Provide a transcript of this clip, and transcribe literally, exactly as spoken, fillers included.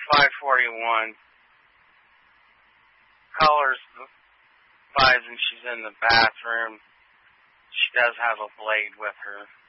five forty-one. Callers advising she's in the bathroom. She does have a blade with her.